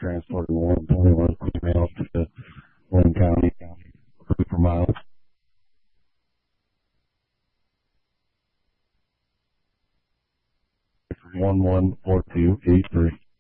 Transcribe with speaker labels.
Speaker 1: transporting 121 females to Lynn County for miles. One 4283.